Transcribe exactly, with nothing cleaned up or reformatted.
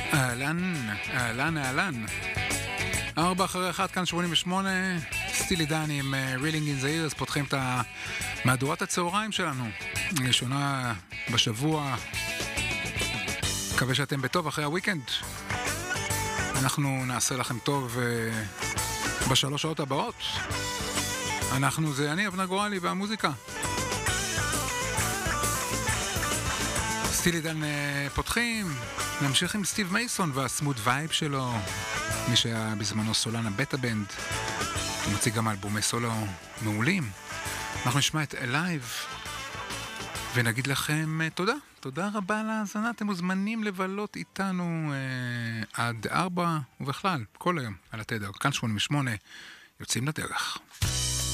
אהלן, אהלן, אהלן. ארבע אחרי אחת, כאן שמונים ושמונה, סטילי דני עם רילינג אין זעיר, אז פותחים את מהדורת הצהריים שלנו. ראשונה בשבוע, מקווה שאתם בטוב אחרי הוויקנד. אנחנו נעשה לכם טוב uh, בשלוש שעות הבאות. אנחנו, זה אני, אבנר גורלי והמוזיקה. סטילי דן uh, פותחים, נמשיך עם סטיב מייסון והסמוד וייב שלו, מי שהיה בזמנו סולן הבטה בנד, הוא מציג גם אלבומי סולו מעולים. אנחנו נשמע את אלייב ונגיד לכם uh, תודה, תודה רבה על ההאזנה. אתם מוזמנים לבלות איתנו uh, עד ארבע ובכלל כל היום על התדר, כאן שמונים ושמונה, יוצאים לדרך.